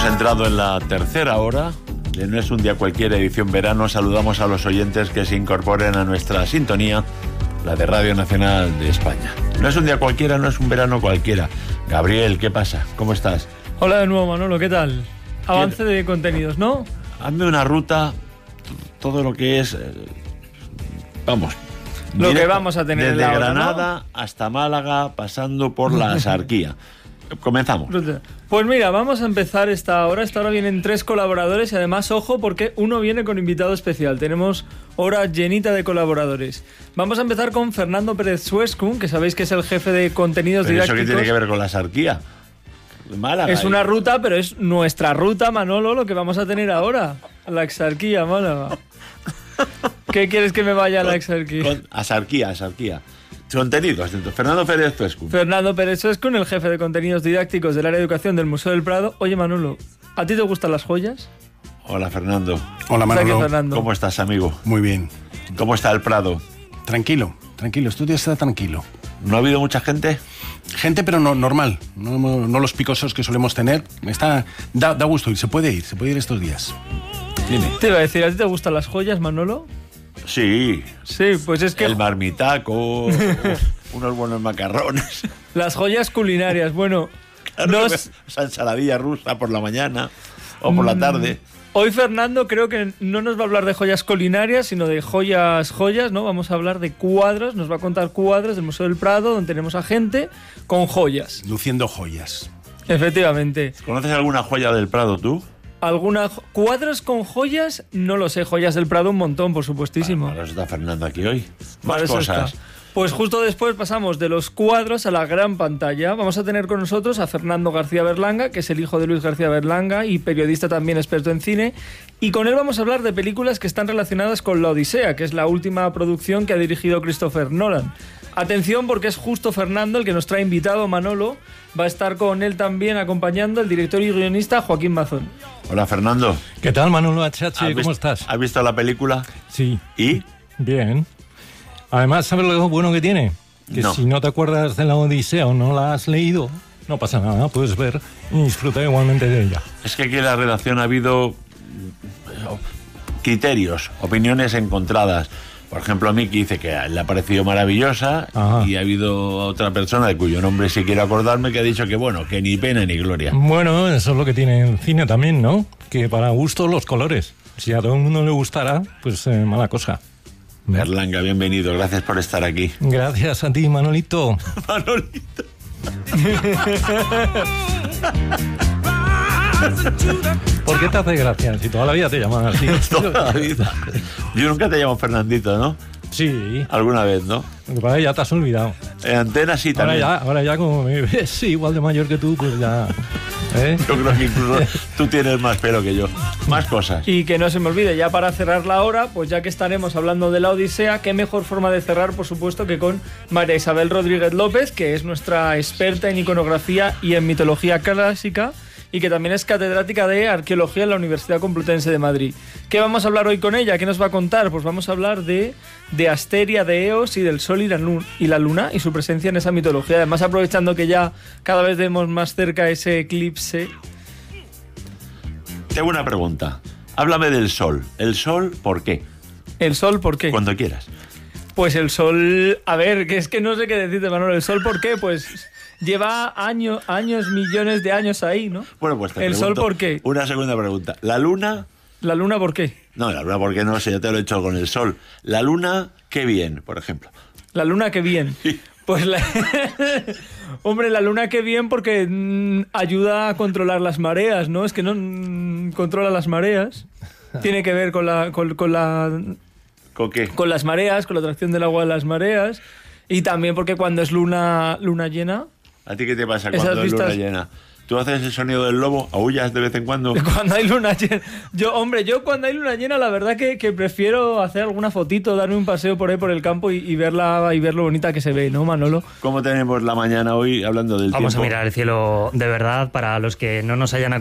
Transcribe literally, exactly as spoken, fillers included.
Hemos entrado en la tercera hora de No es un día cualquiera, edición verano. Saludamos a los oyentes que se incorporen a nuestra sintonía, la de Radio Nacional de España. No es un día cualquiera, no es un verano cualquiera. Gabriel, ¿qué pasa? ¿Cómo estás? Hola de nuevo, Manolo, ¿qué tal? Avance de contenidos, ¿no? Hazme una ruta, todo lo que es... Eh, vamos... Lo directa, que vamos a tener desde en la Granada, ¿no? hasta Málaga, pasando por la Axarquía. Comenzamos. Pues mira, vamos a empezar esta hora. Esta hora vienen tres colaboradores y además, ojo, porque uno viene con invitado especial. Tenemos hora llenita de colaboradores. Vamos a empezar con Fernando Pérez Suescun, que sabéis que es el jefe de contenidos ¿Pero didácticos. eso qué tiene que ver con la Axarquía? Málaga, es una ruta, pero es nuestra ruta, Manolo, lo que vamos a tener ahora. La Axarquía, Málaga. ¿Qué quieres que me vaya a la Axarquía? Axarquía, Axarquía. Contenidos dentro. Fernando Pérez Suescun. Fernando Pérez Suescun, el jefe de contenidos didácticos del área de educación del Museo del Prado. Oye, Manolo, ¿a ti te gustan las joyas? Hola, Fernando. Hola, Manolo. Fernando. ¿Cómo estás, amigo? Muy bien. ¿Cómo está el Prado? Tranquilo, tranquilo. Estudio está tranquilo. ¿No ha habido mucha gente? Gente, pero no normal. No, no los picosos que solemos tener. Está, da, da gusto ir. Se puede ir. Se puede ir estos días. Dime. Te iba a decir, ¿a ti te gustan las joyas, Manolo? Sí. Sí, pues es que... El marmitaco, unos buenos macarrones. Las joyas culinarias, bueno... Claro, nos... esa ensaladilla rusa por la mañana o por la tarde. Hoy Fernando creo que no nos va a hablar de joyas culinarias, sino de joyas, joyas, ¿no? Vamos a hablar de cuadros, nos va a contar cuadros del Museo del Prado, donde tenemos a gente con joyas. Luciendo joyas. Efectivamente. ¿Conoces alguna joya del Prado tú? ¿Alguna jo- cuadros con joyas? No lo sé, joyas del Prado un montón, por supuestísimo. Para eso está Fernando aquí hoy. Más Para eso cosas. está. Pues justo después pasamos de los cuadros a la gran pantalla. Vamos a tener con nosotros a Fernando García Berlanga, que es el hijo de Luis García Berlanga y periodista también experto en cine. Y con él vamos a hablar de películas que están relacionadas con La Odisea, que es la última producción que ha dirigido Christopher Nolan. Atención, porque es justo Fernando el que nos trae invitado, Manolo. Va a estar con él también acompañando el director y guionista Joaquín Mazón. Hola, Fernando. ¿Qué tal, Manolo Achache? ¿Cómo visto, estás? ¿Has visto la película? Sí. ¿Y? Bien. Además, ¿sabes lo bueno que tiene? Que no. si no te acuerdas de la Odisea o no la has leído, no pasa nada, puedes ver y disfrutar igualmente de ella. Es que aquí en la redacción ha habido criterios, opiniones encontradas. Por ejemplo, a mí que dice que le ha parecido maravillosa. Ajá. Y ha habido otra persona de cuyo nombre sí quiero acordarme que ha dicho que bueno, que ni pena ni gloria. Bueno, eso es lo que tiene el cine también, ¿no? Que para gusto los colores. Si a todo el mundo le gustará, pues eh, mala cosa. Berlanga, bienvenido, gracias por estar aquí. Gracias a ti, Manolito. Manolito. ¿Por qué te hace gracia? Si toda la vida te llaman así. Toda la vida. Yo nunca te llamo Fernandito, ¿no? Sí. Alguna vez, ¿no? Lo que pasa es que ya te has olvidado. En Antena sí también. Ahora ya, ahora ya como me ves igual de mayor que tú, pues ya... ¿eh? Yo creo que incluso tú tienes más pelo que yo. Más cosas. Y que no se me olvide, ya para cerrar la hora, pues ya que estaremos hablando de La Odisea, qué mejor forma de cerrar, por supuesto, que con María Isabel Rodríguez López, que es nuestra experta en iconografía y en mitología clásica, y que también es catedrática de Arqueología en la Universidad Complutense de Madrid. ¿Qué vamos a hablar hoy con ella? ¿Qué nos va a contar? Pues vamos a hablar de, de Asteria, de Eos y del Sol y la, luna, y la Luna y su presencia en esa mitología. Además, aprovechando que ya cada vez vemos más cerca ese eclipse. Tengo una pregunta. Háblame del Sol. ¿El Sol por qué? ¿El Sol por qué? Cuando quieras. Pues el Sol... A ver, que es que no sé qué decirte, Manolo. ¿El Sol por qué? Pues... Lleva años, años, millones de años ahí, ¿no? Bueno, pues te ¿El pregunto, Sol por qué? Una segunda pregunta. ¿La Luna? ¿La Luna por qué? No, la Luna por qué no sé, ya te lo he hecho con el Sol. ¿La Luna qué bien, por ejemplo? ¿La Luna qué bien? Sí. Pues la... Hombre, la Luna qué bien porque mmm, ayuda a controlar las mareas, ¿no? Es que no mmm, controla las mareas. Tiene que ver con la... Con, con la... ¿Con qué? Con las mareas, con la atracción del agua a las mareas. Y también porque cuando es luna, luna llena... ¿A ti qué te pasa cuando es luna llena? ¿Tú haces el sonido del lobo? ¿Aullas de vez en cuando? Cuando hay luna llena. Yo, hombre, yo cuando hay luna llena, la verdad que, que prefiero hacer alguna fotito, darme un paseo por ahí por el campo y, y verla y ver lo bonita que se ve, ¿no, Manolo? ¿Cómo tenemos la mañana hoy hablando del Vamos tiempo? a mirar el cielo de verdad para los que no nos hayan